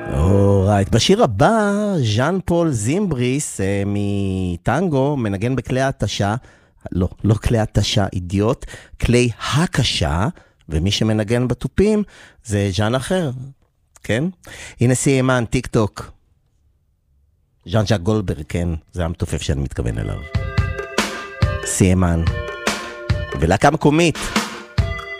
אורייט, בשיר הבא, ז'אן פול זימבריס מטנגו מנגן בכלי התשה, לא כלי התשה, אידיוט, כלי הקשה, ומי שמנגן בטופים זה ז'אן אחר, כן? הנה סיימן, טיק טוק. ז'אן ז'ק גולדברג, כן, זה המתופף שאני מתכוון אליו. סיימן. ולהקה מקומית.